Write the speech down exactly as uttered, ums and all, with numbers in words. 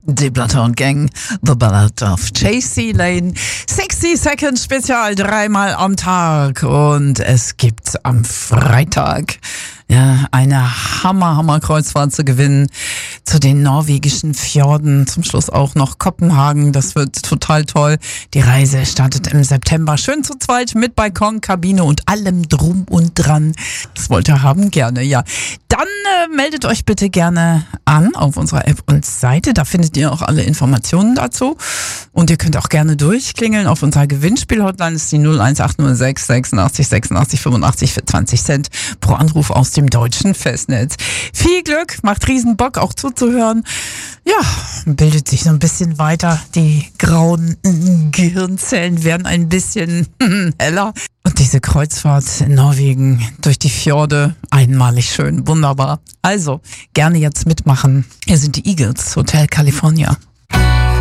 Die Bloodhound Gang, The Ballad of Chasey Lane. sechzig Seconds Spezial, dreimal am Tag. Und es gibt am Freitag ja, eine Hammer, Hammer Kreuzfahrt zu gewinnen zu den norwegischen Fjorden. Zum Schluss auch noch Kopenhagen. Das wird total toll. Die Reise startet im September. Schön zu zweit mit Balkon, Kabine und allem drum und dran. Das wollt ihr haben? Gerne, ja. Dann äh, meldet euch bitte gerne an auf unserer App und Seite. Da findet ihr auch alle Informationen dazu. Und ihr könnt auch gerne durchklingeln auf unserer Gewinnspiel-Hotline. Das ist die null eins acht null sechs sechsundachtzig sechsundachtzig fünfundachtzig für zwanzig Cent pro Anruf aus dem deutschen Festnetz. Viel Glück, macht riesen Bock auch zuzuhören. Ja, bildet sich so ein bisschen weiter. Die grauen Gehirnzellen werden ein bisschen heller. Und diese Kreuzfahrt in Norwegen durch die Fjorde, einmalig schön, wunderbar. Also, gerne jetzt mitmachen. Hier sind die Eagles, Hotel California.